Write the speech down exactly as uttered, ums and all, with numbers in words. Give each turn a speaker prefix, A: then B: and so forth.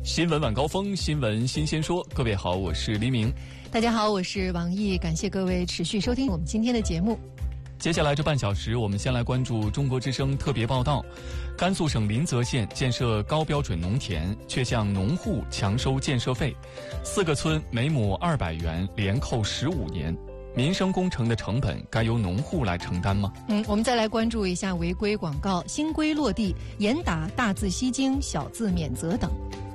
A: 新闻晚高峰，新闻新鲜说。各位好，我是黎明。
B: 大家好，我是王毅。感谢各位持续收听我们今天的节目。
A: 接下来这半小时，我们先来关注中国之声特别报道。甘肃省临泽县建设高标准农田，却向农户强收建设费，四个村每亩二百元，连扣十五年。民生工程的成本该由农户来承担吗？
B: 嗯，我们再来关注一下违规广告，新规落地，严打大字吸睛、小字免责等。